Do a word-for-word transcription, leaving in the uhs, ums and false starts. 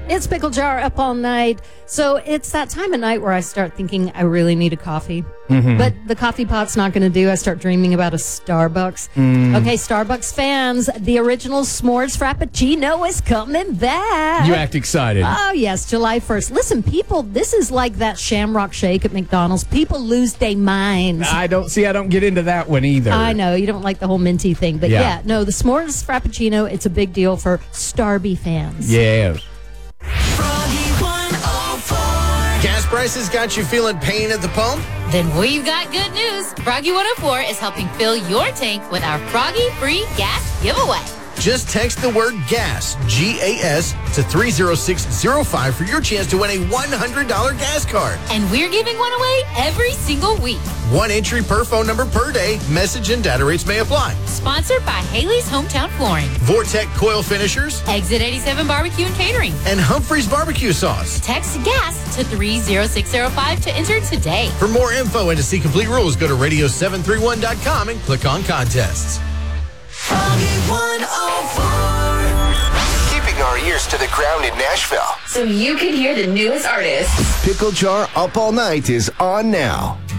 It's Pickle Jar up all night. So it's that time of night where I start thinking I really need a coffee. Mm-hmm. But the coffee pot's not going to do. I start dreaming about a Starbucks. Mm. Okay, Starbucks fans, the original S'mores Frappuccino is coming back. You act excited. Oh, yes, July first. Listen, people, this is like that Shamrock Shake at McDonald's. People lose their minds. I don't see, I don't get into that one either. I know, you don't like the whole minty thing. But yeah, yeah no, the S'mores Frappuccino, it's a big deal for Starby fans. Yes. Gas prices got you feeling pain at the pump? Then we've got good news. Froggy one oh four is helping fill your tank with our Froggy Free Gas Giveaway. Just text the word GAS, G A S, to three zero six zero five for your chance to win a one hundred dollars gas card. And we're giving one away every single week. One entry per phone number per day. Message and data rates may apply. Sponsored by Haley's Hometown Flooring, Vortec Coil Finishers, Exit eighty-seven Barbecue and Catering, and Humphrey's Barbecue Sauce. Text GAS to three zero six zero five to enter today. For more info and to see complete rules, go to radio seven three one dot com and click on contests. one oh four. Keeping our ears to the ground in Nashville, so you can hear the newest artists. Pickle Jar Up All Night is on now.